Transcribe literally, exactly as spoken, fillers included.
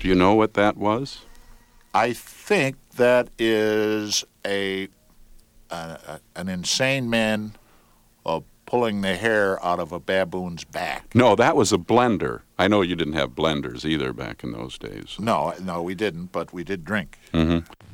Do you know what that was? I think that is a, a, a an insane man uh, pulling the hair out of a baboon's back. No, that was a blender. I know you didn't have blenders either back in those days. No, no, we didn't, but we did drink. Mm-hmm.